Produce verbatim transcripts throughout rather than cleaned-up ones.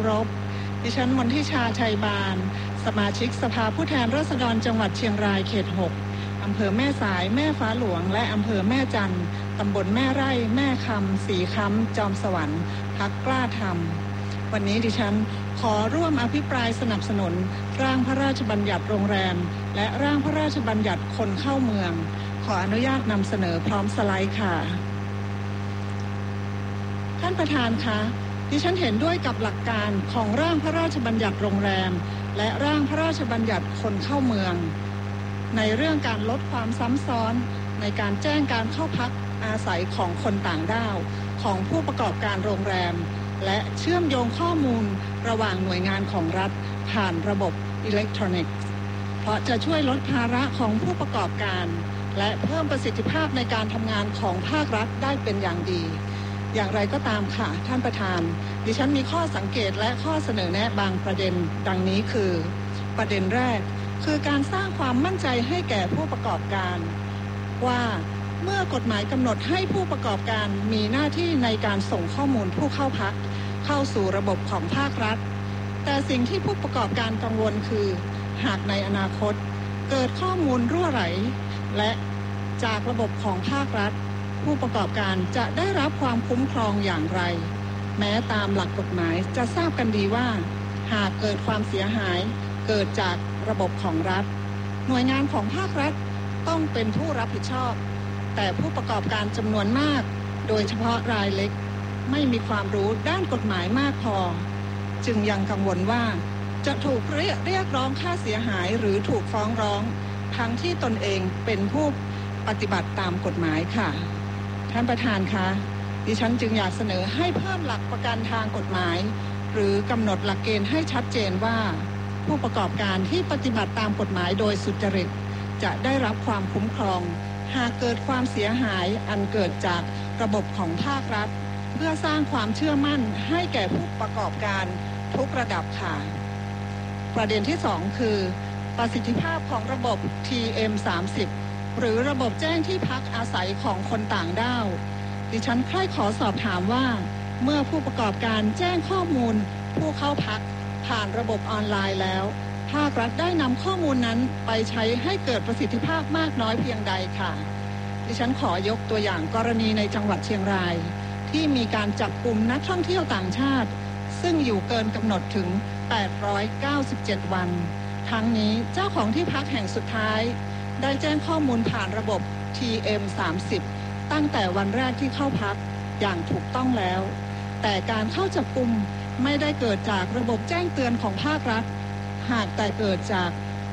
ารพดิฉันมนทิชาชัยบานสมาชิกสภาผู้แทนราษฎรจังหวัดเชียงรายเขตหกอำเภอแม่สายแม่ฟ้าหลวงและอำเภอแม่จันทร์ตำบลแม่ไร่แม่คำสีคำจอมสวรรค์พรรคกล้าธรรมวันนี้ดิฉันขอร่วมอภิปรายสนับสนุนร่างพระราชบัญญัติโรงแรมและร่างพระราชบัญญัติคนเข้าเมืองขออนุญาตนำเสนอพร้อมสไลด์ค่ะท่านประธานคะดิฉันเห็นด้วยกับหลักการของร่างพระราชบัญญัติโรงแรมและร่างพระราชบัญญัติคนเข้าเมืองในเรื่องการลดความซ้ำซ้อนในการแจ้งการเข้าพักอาศัยของคนต่างด้าวของผู้ประกอบการโรงแรมและเชื่อมโยงข้อมูลระหว่างหน่วยงานของรัฐผ่านระบบอิเล็กทรอนิกส์เพราะจะช่วยลดภาระของผู้ประกอบการและเพิ่มประสิทธิภาพในการทำงานของภาครัฐได้เป็นอย่างดีอย่างไรก็ตามค่ะท่านประธานดิฉันมีข้อสังเกตและข้อเสนอแนะบางประเด็นดังนี้คือประเด็นแรกคือการสร้างความมั่นใจให้แก่ผู้ประกอบการว่าเมื่อกฎหมายกำหนดให้ผู้ประกอบการมีหน้าที่ในการส่งข้อมูลผู้เข้าพักเข้าสู่ระบบของภาครัฐแต่สิ่งที่ผู้ประกอบการกังวลคือหากในอนาคตเกิดข้อมูลรั่วไหลและจากระบบของภาครัฐผู้ประกอบการจะได้รับความคุ้มครองอย่างไรแม้ตามหลักกฎหมายจะทราบกันดีว่าหากเกิดความเสียหายเกิดจากระบบของรัฐหน่วยงานของภาครัฐต้องเป็นผู้รับผิดชอบแต่ผู้ประกอบการจำนวนมากโดยเฉพาะรายเล็กไม่มีความรู้ด้านกฎหมายมากพอจึงยังกังวลว่าจะถูกเรียกเรียกร้องค่าเสียหายหรือถูกฟ้องร้องทั้งที่ตนเองเป็นผู้ปฏิบัติตามกฎหมายค่ะท่านประธานคะดิฉันจึงอยากเสนอให้เพิ่มหลักประกันทางกฎหมายหรือกำหนดหลักเกณฑ์ให้ชัดเจนว่าผู้ประกอบการที่ปฏิบัติตามกฎหมายโดยสุจริตจะได้รับความคุ้มครองหากเกิดความเสียหายอันเกิดจากระบบของภาครัฐเพื่อสร้างความเชื่อมั่นให้แก่ผู้ประกอบการทุกระดับค่ะประเด็นที่สองคือประสิทธิภาพของระบบ ที เอ็ม สามสิบ หรือระบบแจ้งที่พักอาศัยของคนต่างด้าวดิฉันใคร่ขอสอบถามว่าเมื่อผู้ประกอบการแจ้งข้อมูลผู้เข้าพักผ่านระบบออนไลน์แล้วภาครัฐได้นำข้อมูลนั้นไปใช้ให้เกิดประสิทธิภาพมากน้อยเพียงใดค่ะดิฉันขอยกตัวอย่างกรณีในจังหวัดเชียงรายที่มีการจับกุมนักท่องเที่ยวต่างชาติซึ่งอยู่เกินกำหนดถึงแปดร้อยเก้าสิบเจ็ดวันทั้งนี้เจ้าของที่พักแห่งสุดท้ายได้แจ้งข้อมูลผ่านระบบ ที เอ็ม สามสิบ ตั้งแต่วันแรกที่เข้าพักอย่างถูกต้องแล้วแต่การเข้าจับกุมไม่ได้เกิดจากระบบแจ้งเตือนของภาครัฐหากแต่เกิดจาก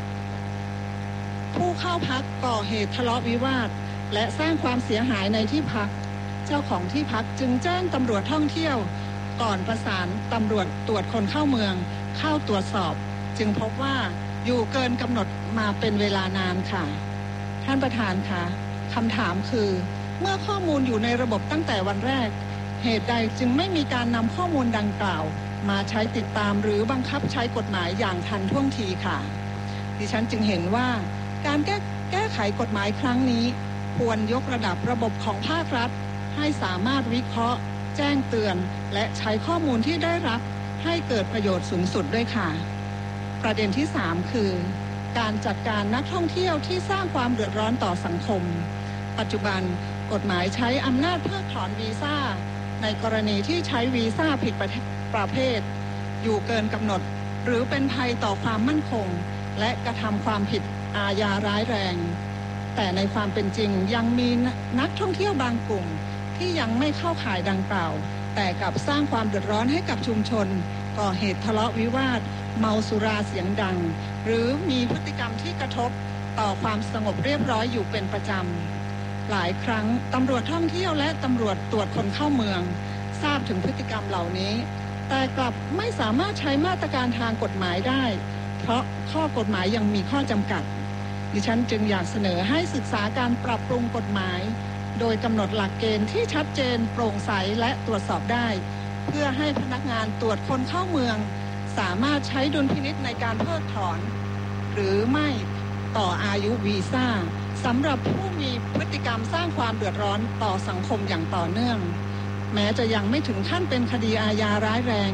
ผู้เข้าพักก่อเหตุทะเลาะวิวาทและสร้างความเสียหายในที่พักเจ้าของที่พักจึงแจ้งตำรวจท่องเที่ยวก่อนประสานตำรวจตรวจคนเข้าเมืองเข้าตรวจสอบจึงพบว่าอยู่เกินกำหนดมาเป็นเวลานานค่ะท่านประธานคะคำถามคือเมื่อข้อมูลอยู่ในระบบตั้งแต่วันแรกเหตุใดจึงไม่มีการนำข้อมูลดังกล่าวมาใช้ติดตามหรือบังคับใช้กฎหมายอย่างทันท่วงทีค่ะดิฉันจึงเห็นว่าการแก้แก้ไขกฎหมายครั้งนี้ควรยกระดับระบบของภาครัฐให้สามารถวิเคราะห์แจ้งเตือนและใช้ข้อมูลที่ได้รับให้เกิดประโยชน์สูงสุดด้วยค่ะประเด็นที่สามคือการจัดการนักท่องเที่ยวที่สร้างความเดือดร้อนต่อสังคมปัจจุบันกฎหมายใช้อำนาจเพิกถอนวีซ่าในกรณีที่ใช้วีซ่าผิดประเภทอยู่เกินกำหนดหรือเป็นภัยต่อความมั่นคงและกระทำความผิดอาญาร้ายแรงแต่ในความเป็นจริงยังมีนักท่องเที่ยวบางกลุ่มที่ยังไม่เข้าข่ายดังกล่าวแต่กลับสร้างความเดือดร้อนให้กับชุมชนก่อเหตุทะเลาะวิวาทเมาสุราเสียงดังหรือมีพฤติกรรมที่กระทบต่อความสงบเรียบร้อยอยู่เป็นประจำหลายครั้งตำรวจท่องเที่ยวและตำรวจตรวจคนเข้าเมืองทราบถึงพฤติกรรมเหล่านี้แต่กลับไม่สามารถใช้มาตรการทางกฎหมายได้เพราะข้อกฎหมายยังมีข้อจำกัดดิฉันจึงอยากเสนอให้ศึกษาการปรับปรุงกฎหมายโดยกำหนดหลักเกณฑ์ที่ชัดเจนโปร่งใสและตรวจสอบได้เพื่อให้พนักงานตรวจคนเข้าเมืองสามารถใช้ดุลพินิจในการเพิกถอนหรือไม่ต่ออายุวีซ่าสำหรับผู้มีพฤติกรรมสร้างความเดือดร้อนต่อสังคมอย่างต่อเนื่องแม้จะยังไม่ถึงขั้นเป็นคดีอาญาร้ายแรง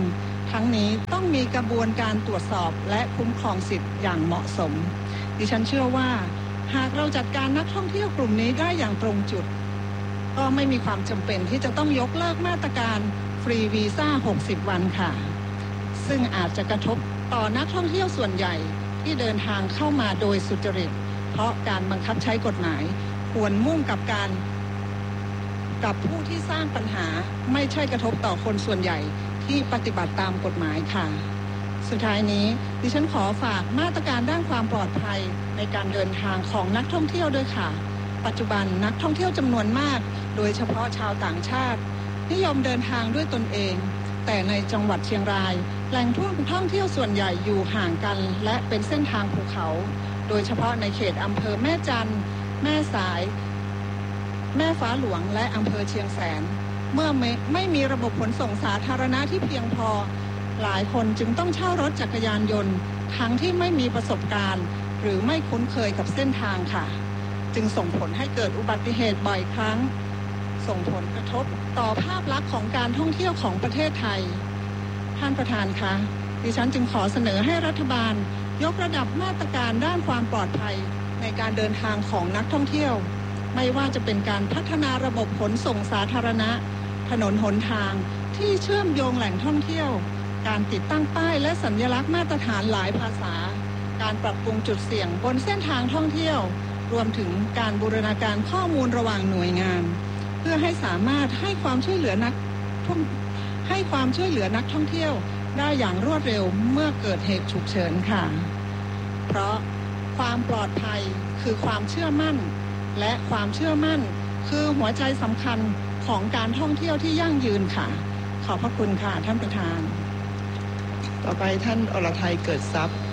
ทั้งนี้ต้องมีกระบวนการตรวจสอบและคุ้มครองสิทธิ์อย่างเหมาะสมดิฉันเชื่อว่าหากเราจัดการนักท่องเที่ยวกลุ่มนี้ได้อย่างตรงจุดก็ไม่มีความจำเป็นที่จะต้องยกเลิกมาตรการฟรีวีซ่าหกสิบวันค่ะซึ่งอาจจะกระทบต่อนักท่องเที่ยวส่วนใหญ่ที่เดินทางเข้ามาโดยสุจริตเพราะการบังคับใช้กฎหมายควรมุ่งกับการกับผู้ที่สร้างปัญหาไม่ใช่กระทบต่อคนส่วนใหญ่ที่ปฏิบัติตามกฎหมายค่ะสุดท้ายนี้ดิฉันขอฝากมาตรการด้านความปลอดภัยในการเดินทางของนักท่องเที่ยวด้วยค่ะปัจจุบันนักท่องเที่ยวจำนวนมากโดยเฉพาะชาวต่างชาตินิยมเดินทางด้วยตนเองแต่ในจังหวัดเชียงรายแหล่งท่องเที่ยวส่วนใหญ่อยู่ห่างกันและเป็นเส้นทางภูเขาโดยเฉพาะในเขตอำเภอแม่จันทร์แม่สายแม่ฟ้าหลวงและอำเภอเชียงแสนเมื่อไม่ไม่มีระบบขนส่งสาธารณะที่เพียงพอหลายคนจึงต้องเช่ารถจักรยานยนต์ทั้งที่ไม่มีประสบการณ์หรือไม่คุ้นเคยกับเส้นทางค่ะจึงส่งผลให้เกิดอุบัติเหตุบ่อยครั้งส่งผลกระทบต่อภาพลักษณ์ของการท่องเที่ยวของประเทศไทยท่านประธานคะดิฉันจึงขอเสนอให้รัฐบาลยกระดับมาตรการด้านความปลอดภัยในการเดินทางของนักท่องเที่ยวไม่ว่าจะเป็นการพัฒนาระบบขนส่งสาธารณะถนนหนทางที่เชื่อมโยงแหล่งท่องเที่ยวการติดตั้งป้ายและสัญลักษณ์มาตรฐานหลายภาษาการปรับปรุงจุดเสี่ยงบนเส้นทางท่องเที่ยวรวมถึงการบูรณาการข้อมูลระหว่างหน่วยงานเพื่อให้สามารถให้ความช่วยเหลือนักท่องให้ความช่วยเหลือนักท่องเที่ยวได้อย่างรวดเร็วเมื่อเกิดเหตุฉุกเฉินค่ะเพราะความปลอดภัยคือความเชื่อมั่นและความเชื่อมั่นคือหัวใจสำคัญของการท่องเที่ยวที่ยั่งยืนค่ะขอบพระคุณค่ะท่านประธานต่อไปท่านอรทัยเกิดทรัพย์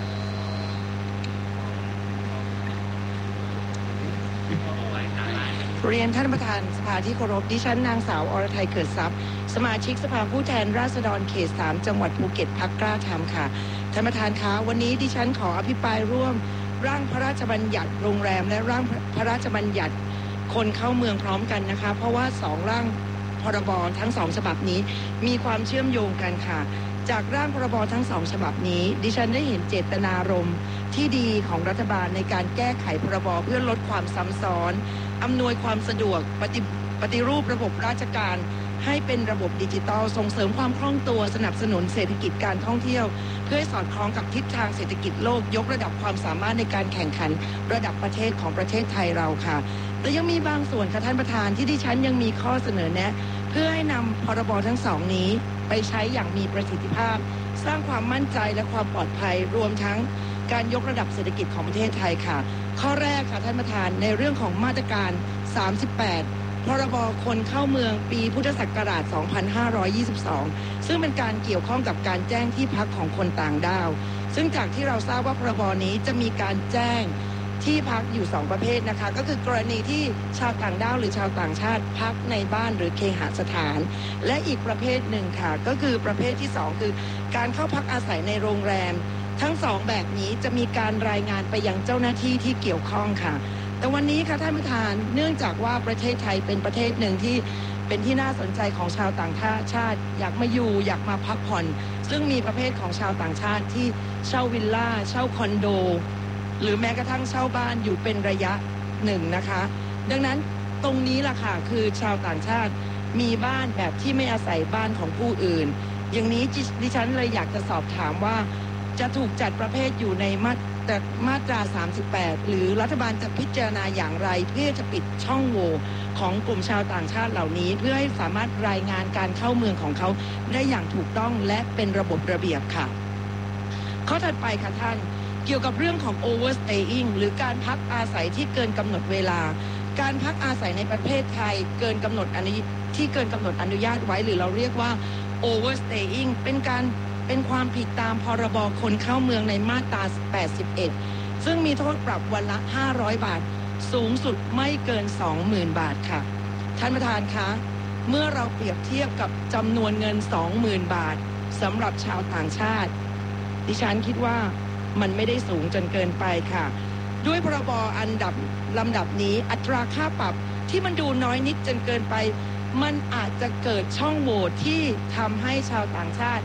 เรียนท่านประธานสภาที่เคารพดิฉันนางสาวอรทัยเกิดทรัพย์สมาชิกสภาผู้แทนราษฎรเขตสามจังหวัดภูเก็ตพรรคกล้าธรรมค่ะท่านประธานคะวันนี้ดิฉันขออภิปรายร่วมร่างพระราชบัญญัติโรงแรมและร่างพระราชบัญญัติคนเข้าเมืองพร้อมกันนะคะเพราะว่าสองร่างพรบทั้งสองฉบับนี้มีความเชื่อมโยงกันค่ะจากร่างพรบทั้งสองฉบับนี้ดิฉันได้เห็นเจตนารมณ์ที่ดีของรัฐบาลในการแก้ไขพรบเพื่อลดความซ้ำซ้อนอำนวยความสะดวกปฏิปฏิรูประบบราชการให้เป็นระบบดิจิทัลส่งเสริมความคล่องตัวสนับสนุนเศรษฐกิจการท่องเที่ยวเพื่อให้สอดคล้องกับทิศทางเศรษฐกิจโลกยกระดับความสามารถในการแข่งขันระดับประเทศของประเทศไทยเราค่ะแต่ยังมีบางส่วนค่ะท่านประธานที่ดิฉันยังมีข้อเสนอแนะเพื่อให้นำพรบทั้งสองนี้ไปใช้อย่างมีประสิทธิภาพสร้างความมั่นใจและความปลอดภัยรวมทั้งการยกระดับเศรษฐกิจของประเทศไทยค่ะข้อแรกค่ะท่านประธานในเรื่องของมาตรการสามสิบแปดพรบคนเข้าเมืองปีพุทธศักราชสองพันห้าร้อยยี่สิบสองซึ่งเป็นการเกี่ยวข้องกับการแจ้งที่พักของคนต่างด้าวซึ่งจากที่เราทราบว่าพรบนี้จะมีการแจ้งที่พักอยู่สองประเภทนะคะก็คือกรณีที่ชาวต่างด้าวหรือชาวต่างชาติพักในบ้านหรือเคหสถานและอีกประเภทหนึ่งค่ะก็คือประเภทที่สองคือการเข้าพักอาศัยในโรงแรมทั้งสองแบบนี้จะมีการรายงานไปยังเจ้าหน้าที่ที่เกี่ยวข้องค่ะแต่วันนี้ค่ะท่านประธานเนื่องจากว่าประเทศไทยเป็นประเทศหนึ่งที่เป็นที่น่าสนใจของชาวต่างชาติอยากมาอยู่อยากมาพักผ่อนซึ่งมีประเภทของชาวต่างชาติที่เช่าวิลล่าเช่าคอนโดหรือแม้กระทั่งเช่าบ้านอยู่เป็นระยะหนึ่งนะคะดังนั้นตรงนี้ล่ะค่ะคือชาวต่างชาติมีบ้านแบบที่ไม่อาศัยบ้านของผู้อื่นอย่างนี้ดิฉันเลยอยากจะสอบถามว่าจะถูกจัดประเภทอยู่ในมาตรามาตราสามสิบแปดหรือรัฐบาลจะพิจารณาอย่างไรเพื่อจะปิดช่องโหว่ของกลุ่มชาวต่างชาติเหล่านี้เพื่อให้สามารถรายงานการเข้าเมืองของเขาได้อย่างถูกต้องและเป็นระบบระเบียบค่ะข้อถัดไปค่ะท่านเกี่ยวกับเรื่องของ overstaying หรือการพักอาศัยที่เกินกำหนดเวลาการพักอาศัยในประเทศไทยเกินกำหนดอนุที่เกินกำหนดอนุญาตไว้หรือเราเรียกว่า overstaying เป็นการเป็นความผิดตามพรบคนเข้าเมืองในมาตราแปดสิบเอ็ดซึ่งมีโทษปรับวันละห้าร้อยบาทสูงสุดไม่เกิน สองหมื่น บาทค่ะท่านประธานคะเมื่อเราเปรียบเทียบกับจำนวนเงิน สองหมื่น บาทสำหรับชาวต่างชาติดิฉันคิดว่ามันไม่ได้สูงจนเกินไปค่ะด้วยพรบอันดับลำดับนี้อัตราค่าปรับที่มันดูน้อยนิดจนเกินไปมันอาจจะเกิดช่องโหว่ที่ทำให้ชาวต่างชาติ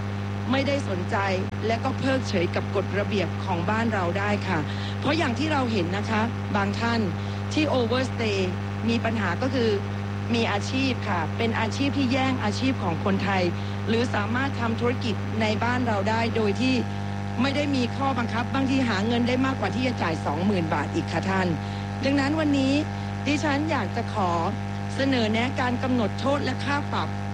ไม่ได้สนใจและก็เพิกเฉยกับกฎระเบียบของบ้านเราได้ค่ะเพราะอย่างที่เราเห็นนะคะบางท่านที่โอเวอร์สเตย์มีปัญหาก็คือมีอาชีพค่ะเป็นอาชีพที่แย่งอาชีพของคนไทยหรือสามารถทำธุรกิจในบ้านเราได้โดยที่ไม่ได้มีข้อบังคับบางทีหาเงินได้มากกว่าที่จะจ่าย สองหมื่น บาทอีกค่ะท่านดังนั้นวันนี้ดิฉันอยากจะขอเสนอแนะการกำหนดโทษและค่าปรับ